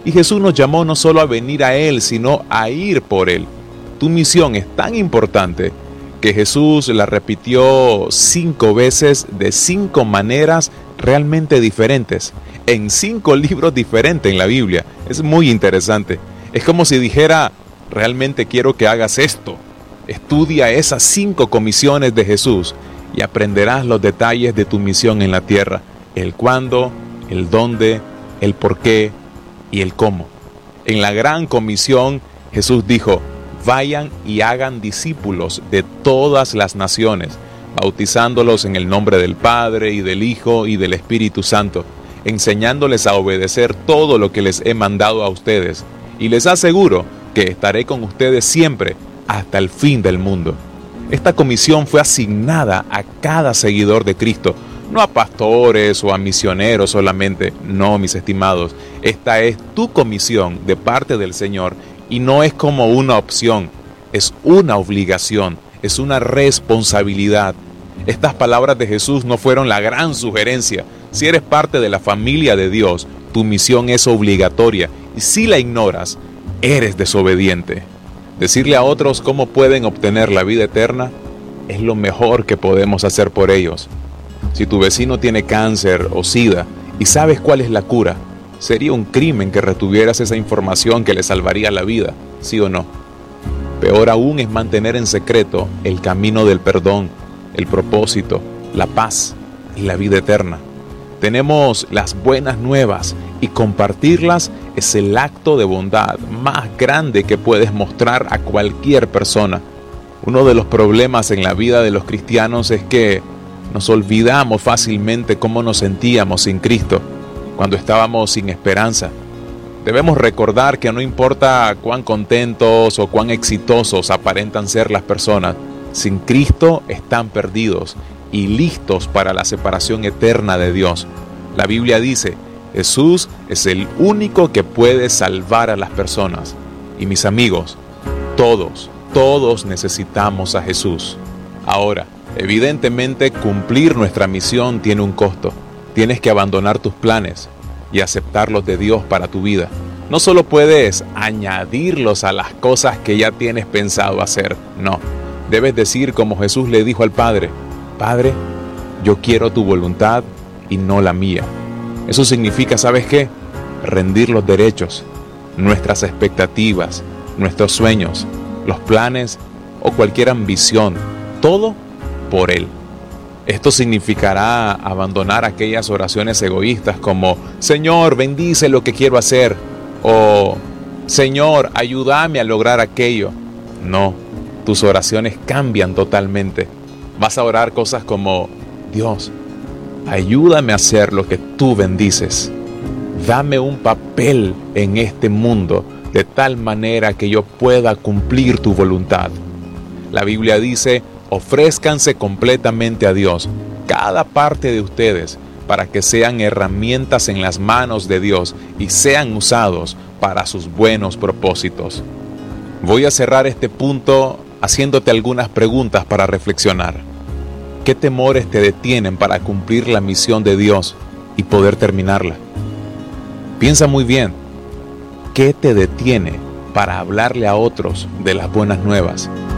Y Jesús nos llamó no solo a venir a Él, sino a ir por Él. Tu misión es tan importante que Jesús la repitió 5 veces de 5 maneras realmente diferentes, en 5 libros diferentes en la Biblia. Es muy interesante. Es como si dijera, realmente quiero que hagas esto. Estudia esas 5 comisiones de Jesús y aprenderás los detalles de tu misión en la tierra. El cuándo, el dónde, el por qué y el cómo. En la gran comisión, Jesús dijo, vayan y hagan discípulos de todas las naciones, bautizándolos en el nombre del Padre y del Hijo y del Espíritu Santo, enseñándoles a obedecer todo lo que les he mandado a ustedes. Y les aseguro que estaré con ustedes siempre hasta el fin del mundo. Esta comisión fue asignada a cada seguidor de Cristo, no a pastores o a misioneros solamente. No, mis estimados, esta es tu comisión de parte del Señor y no es como una opción, es una obligación, es una responsabilidad. Estas palabras de Jesús no fueron la gran sugerencia. Si eres parte de la familia de Dios, tu misión es obligatoria y si la ignoras, eres desobediente. Decirle a otros cómo pueden obtener la vida eterna es lo mejor que podemos hacer por ellos. Si tu vecino tiene cáncer o SIDA y sabes cuál es la cura, sería un crimen que retuvieras esa información que le salvaría la vida, ¿sí o no? Peor aún es mantener en secreto el camino del perdón, el propósito, la paz y la vida eterna. Tenemos las buenas nuevas y compartirlas es el acto de bondad más grande que puedes mostrar a cualquier persona. Uno de los problemas en la vida de los cristianos es que nos olvidamos fácilmente cómo nos sentíamos sin Cristo, cuando estábamos sin esperanza. Debemos recordar que no importa cuán contentos o cuán exitosos aparentan ser las personas, sin Cristo están perdidos y listos para la separación eterna de Dios. La Biblia dice, Jesús es el único que puede salvar a las personas. Y mis amigos, todos necesitamos a Jesús. Ahora, evidentemente cumplir nuestra misión tiene un costo. Tienes que abandonar tus planes y aceptar los de Dios para tu vida. No solo puedes añadirlos a las cosas que ya tienes pensado hacer, no. Debes decir como Jesús le dijo al Padre, Padre, yo quiero tu voluntad y no la mía. Eso significa, ¿sabes qué? Rendir los derechos, nuestras expectativas, nuestros sueños, los planes o cualquier ambición, todo por Él. Esto significará abandonar aquellas oraciones egoístas como Señor, bendice lo que quiero hacer o Señor, ayúdame a lograr aquello. No, tus oraciones cambian totalmente. Vas a orar cosas como Dios, ayúdame a hacer lo que tú bendices. Dame un papel en este mundo de tal manera que yo pueda cumplir tu voluntad. La Biblia dice, ofrézcanse completamente a Dios, cada parte de ustedes, para que sean herramientas en las manos de Dios y sean usados para sus buenos propósitos. Voy a cerrar este punto haciéndote algunas preguntas para reflexionar. ¿Qué temores te detienen para cumplir la misión de Dios y poder terminarla? Piensa muy bien, ¿qué te detiene para hablarle a otros de las buenas nuevas